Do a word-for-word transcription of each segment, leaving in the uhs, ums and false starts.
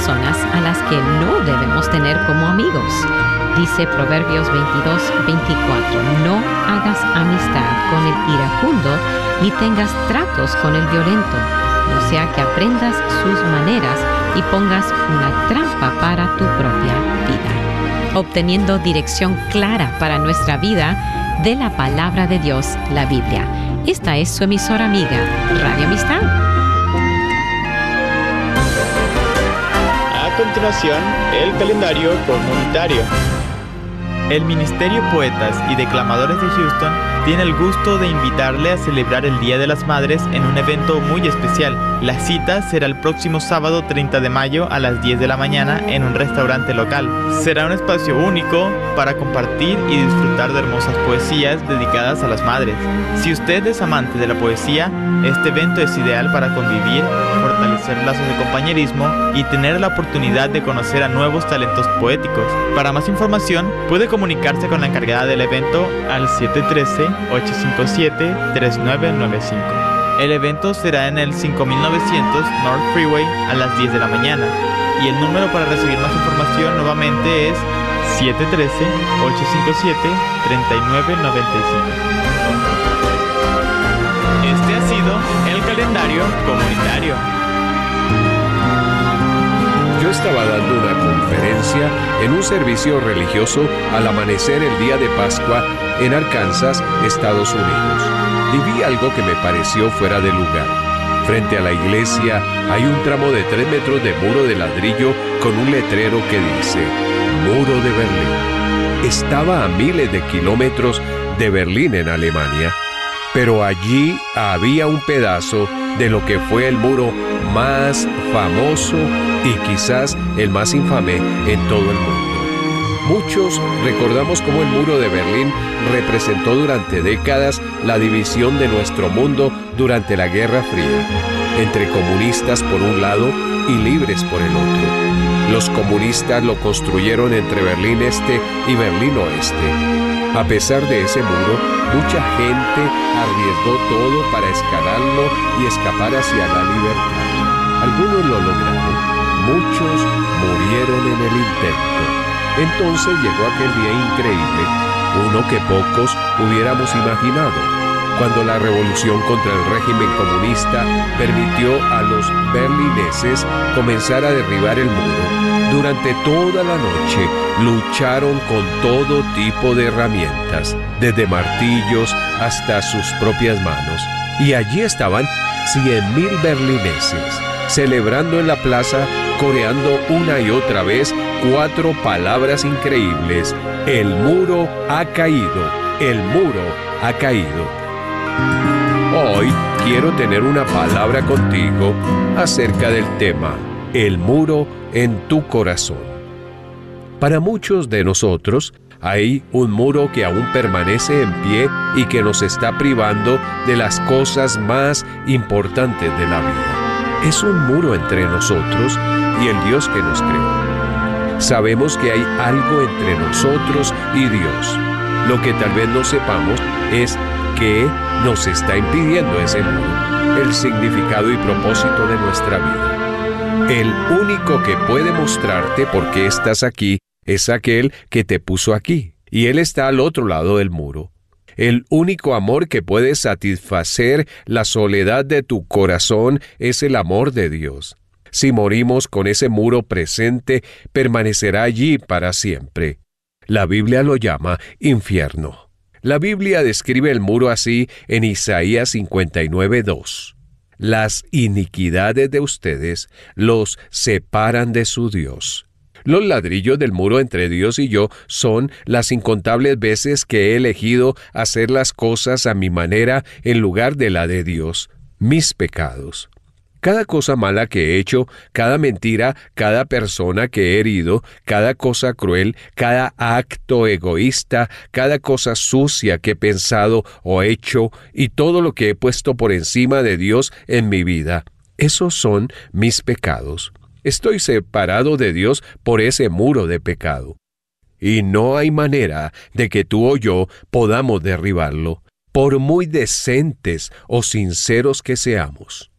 personas a las que no debemos tener como amigos. Dice Proverbios veintidós, veinticuatro, no hagas amistad con el iracundo, ni tengas tratos con el violento, no sea que aprendas sus maneras y pongas una trampa para tu propia vida. Obteniendo dirección clara para nuestra vida de la palabra de Dios, la Biblia. Esta es su emisora amiga, Radio Amistad. A continuación, el calendario comunitario. El Ministerio Poetas y Declamadores de Houston tiene el gusto de invitarle a celebrar el Día de las Madres en un evento muy especial. La cita será el próximo sábado treinta de mayo a las diez de la mañana en un restaurante local. Será un espacio único para compartir y disfrutar de hermosas poesías dedicadas a las madres. Si usted es amante de la poesía, este evento es ideal para convivir, fortalecer lazos de compañerismo y tener la oportunidad de conocer a nuevos talentos poéticos. Para más información, puede comunicarse con la encargada del evento al siete uno tres, ocho cinco siete, tres nueve nueve cinco. El evento será en el cinco mil novecientos North Freeway a las diez de la mañana y el número para recibir más información nuevamente es siete uno tres, ocho cinco siete, tres nueve nueve cinco. Este ha sido el calendario comunitario. Yo estaba dando una conferencia en un servicio religioso al amanecer el día de Pascua en Arkansas, Estados Unidos, y vi algo que me pareció fuera de lugar. Frente a la iglesia hay un tramo de tres metros de muro de ladrillo con un letrero que dice Muro de Berlín. Estaba a miles de kilómetros de Berlín en Alemania, pero allí había un pedazo de lo que fue el muro más famoso y quizás el más infame en todo el mundo. Muchos recordamos cómo el muro de Berlín representó durante décadas la división de nuestro mundo durante la Guerra Fría, entre comunistas por un lado y libres por el otro. Los comunistas lo construyeron entre Berlín Este y Berlín Oeste. A pesar de ese muro, mucha gente arriesgó todo para escalarlo y escapar hacia la libertad. Algunos lo lograron, muchos murieron en el intento. Entonces llegó aquel día increíble, uno que pocos hubiéramos imaginado, cuando la revolución contra el régimen comunista permitió a los berlineses comenzar a derribar el muro. Durante toda la noche lucharon con todo tipo de herramientas, desde martillos hasta sus propias manos. Y allí estaban cien mil berlineses, celebrando en la plaza, coreando una y otra vez cuatro palabras increíbles: el muro ha caído, el muro ha caído. Hoy quiero tener una palabra contigo acerca del tema, el muro en tu corazón. Para muchos de nosotros, hay un muro que aún permanece en pie y que nos está privando de las cosas más importantes de la vida. Es un muro entre nosotros y el Dios que nos creó. Sabemos que hay algo entre nosotros y Dios. Lo que tal vez no sepamos es qué nos está impidiendo ese muro, el significado y propósito de nuestra vida. El único que puede mostrarte por qué estás aquí es aquel que te puso aquí, y Él está al otro lado del muro. El único amor que puede satisfacer la soledad de tu corazón es el amor de Dios. Si morimos con ese muro presente, permanecerá allí para siempre. La Biblia lo llama infierno. La Biblia describe el muro así en Isaías cincuenta y nueve, dos. Las iniquidades de ustedes los separan de su Dios. Los ladrillos del muro entre Dios y yo son las incontables veces que he elegido hacer las cosas a mi manera en lugar de la de Dios, mis pecados. Cada cosa mala que he hecho, cada mentira, cada persona que he herido, cada cosa cruel, cada acto egoísta, cada cosa sucia que he pensado o hecho y todo lo que he puesto por encima de Dios en mi vida, esos son mis pecados. Estoy separado de Dios por ese muro de pecado. Y no hay manera de que tú o yo podamos derribarlo, por muy decentes o sinceros que seamos.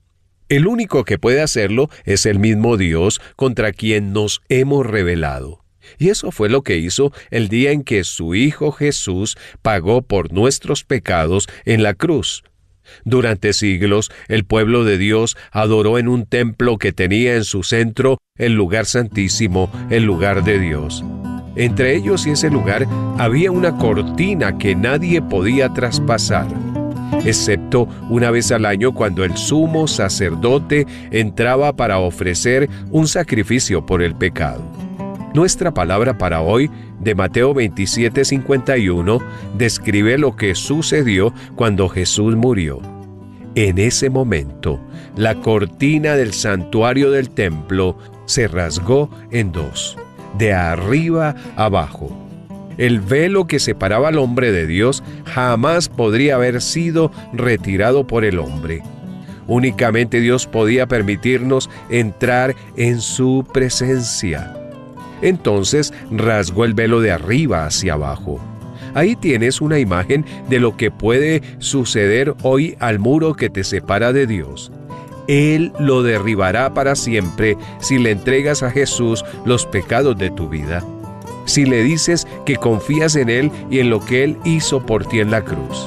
El único que puede hacerlo es el mismo Dios contra quien nos hemos rebelado. Y eso fue lo que hizo el día en que su Hijo Jesús pagó por nuestros pecados en la cruz. Durante siglos, el pueblo de Dios adoró en un templo que tenía en su centro el lugar santísimo, el lugar de Dios. Entre ellos y ese lugar había una cortina que nadie podía traspasar, excepto una vez al año cuando el sumo sacerdote entraba para ofrecer un sacrificio por el pecado. Nuestra palabra para hoy, de Mateo veintisiete cincuenta y uno, describe lo que sucedió cuando Jesús murió. En ese momento, la cortina del santuario del templo se rasgó en dos, de arriba abajo. El velo que separaba al hombre de Dios jamás podría haber sido retirado por el hombre. Únicamente Dios podía permitirnos entrar en su presencia. Entonces rasgó el velo de arriba hacia abajo. Ahí tienes una imagen de lo que puede suceder hoy al muro que te separa de Dios. Él lo derribará para siempre si le entregas a Jesús los pecados de tu vida. Si le dices que confías en Él y en lo que Él hizo por ti en la cruz.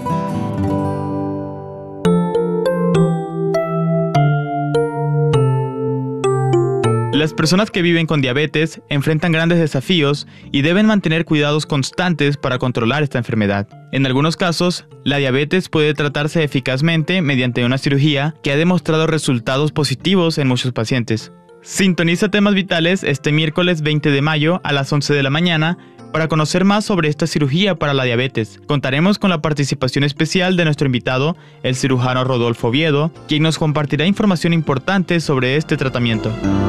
Las personas que viven con diabetes enfrentan grandes desafíos y deben mantener cuidados constantes para controlar esta enfermedad. En algunos casos, la diabetes puede tratarse eficazmente mediante una cirugía que ha demostrado resultados positivos en muchos pacientes. Sintoniza Temas Vitales este miércoles veinte de mayo a las once de la mañana para conocer más sobre esta cirugía para la diabetes. Contaremos con la participación especial de nuestro invitado, el cirujano Rodolfo Oviedo, quien nos compartirá información importante sobre este tratamiento.